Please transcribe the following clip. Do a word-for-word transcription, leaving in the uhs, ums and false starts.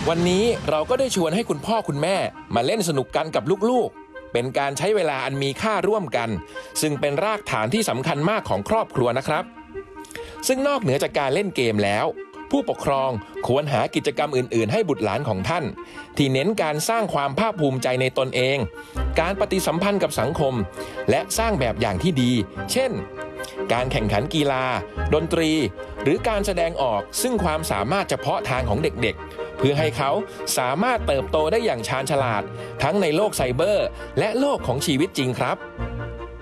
วันนี้เราก็ได้ชวนให้คุณพ่อคุณแม่มาเล่นสนุกกันกับลูกๆเป็นการใช้เวลาอันมีค่าร่วมกันซึ่งเป็นรากฐานที่สำคัญมากของครอบครัวนะครับซึ่งนอกเหนือจากการเล่นเกมแล้วผู้ปกครองควรหากิจกรรมอื่นๆให้บุตรหลานของท่านที่เน้นการสร้างความภาคภูมิใจในตนเองการปฏิสัมพันธ์กับสังคมและสร้างแบบอย่างที่ดีเช่นการแข่งขันกีฬาดนตรีหรือการแสดงออกซึ่งความสามารถเฉพาะทางของเด็กๆเพื่อให้เขาสามารถเติบโตได้อย่างชาญฉลาดทั้งในโลกไซเบอร์และโลกของชีวิตจริงครับ